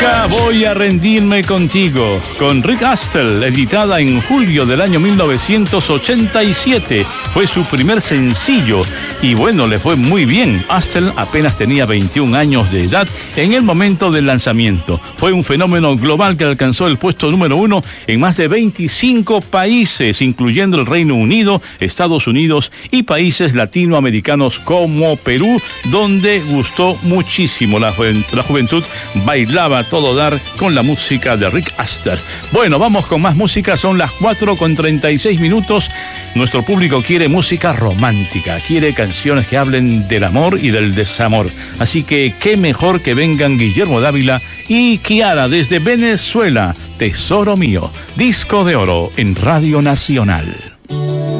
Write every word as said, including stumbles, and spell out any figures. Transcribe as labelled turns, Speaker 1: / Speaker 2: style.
Speaker 1: Nunca voy a rendirme contigo, con Rick Astley, editada en julio del año mil novecientos ochenta y siete. Fue su primer sencillo y bueno, le fue muy bien. Astley apenas tenía veintiún años de edad en el momento del lanzamiento. Fue un fenómeno global que alcanzó el puesto número uno en más de veinticinco países, incluyendo el Reino Unido, Estados Unidos y países latinoamericanos como Perú, donde gustó muchísimo. La, juvent- la juventud bailaba a todo dar con la música de Rick Astley. Bueno, vamos con más música, son las cuatro con treinta y seis minutos. Nuestro público quiere música romántica, quiere canciones que hablen del amor y del desamor. Así que qué mejor que vengan Guillermo Dávila y Kiara desde Venezuela. Tesoro mío, disco de oro en Radio Nacional.